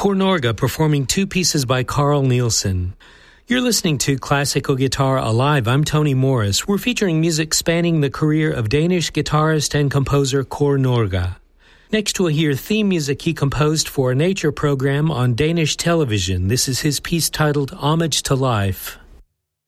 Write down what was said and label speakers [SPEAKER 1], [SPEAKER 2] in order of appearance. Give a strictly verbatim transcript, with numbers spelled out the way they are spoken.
[SPEAKER 1] Kåre Norge performing two pieces by Carl Nielsen. You're listening to Classical Guitar Alive. I'm Tony Morris. We're featuring music spanning the career of Danish guitarist and composer Kåre Norge. Next we'll hear theme music he composed for a nature program on Danish television. This is his piece titled Homage to Life.